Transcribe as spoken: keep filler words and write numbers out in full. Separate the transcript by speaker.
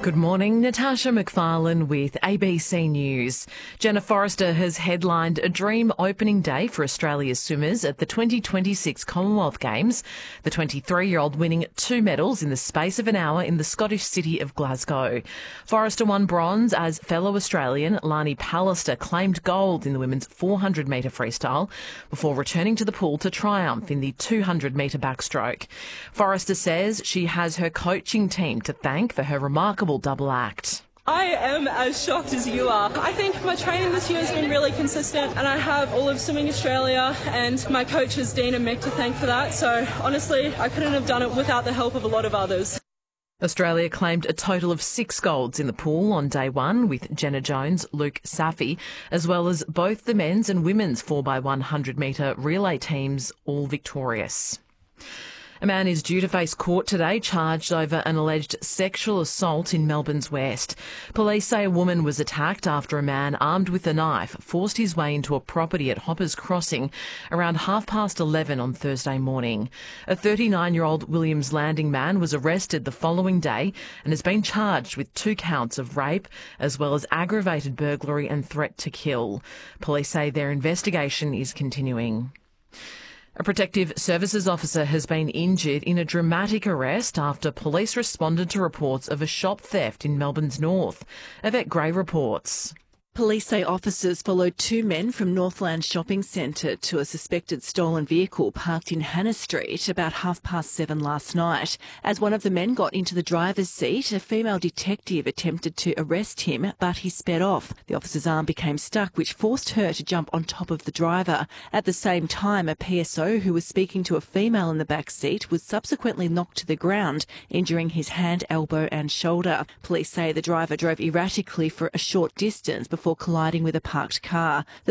Speaker 1: Good morning, Natasha McFarlane with A B C News. Jenna Forrester has headlined a dream opening day for Australia's swimmers at the twenty twenty-six Commonwealth Games, the twenty-three-year-old winning two medals in the space of an hour in the Scottish city of Glasgow. Forrester won bronze as fellow Australian Lani Pallister claimed gold in the women's four hundred metre freestyle before returning to the pool to triumph in the two hundred metre backstroke. Forrester says she has her coaching team to thank for her remarkable double act.
Speaker 2: I am as shocked as you are. I think my training this year has been really consistent, and I have all of Swimming Australia and my coaches Dean and Mick to thank for that. So honestly, I couldn't have done it without the help of a lot of others.
Speaker 1: Australia claimed a total of six golds in the pool on day one, with Jenna Jones, Luke Safi, as well as both the men's and women's four by one hundred metre relay teams, all victorious. A man is due to face court today, charged over an alleged sexual assault in Melbourne's West. Police say a woman was attacked after a man armed with a knife forced his way into a property at Hoppers Crossing around half past eleven on Thursday morning. A thirty-nine-year-old Williams Landing man was arrested the following day and has been charged with two counts of rape as well as aggravated burglary and threat to kill. Police say their investigation is continuing. A protective services officer has been injured in a dramatic arrest after police responded to reports of a shop theft in Melbourne's north. Yvette Gray reports.
Speaker 3: Police say officers followed two men from Northland Shopping Centre to a suspected stolen vehicle parked in Hannah Street about half past seven last night. As one of the men got into the driver's seat, a female detective attempted to arrest him, but he sped off. The officer's arm became stuck, which forced her to jump on top of the driver. At the same time, a P S O who was speaking to a female in the back seat was subsequently knocked to the ground, injuring his hand, elbow and shoulder. Police say the driver drove erratically for a short distance before colliding with a parked car. The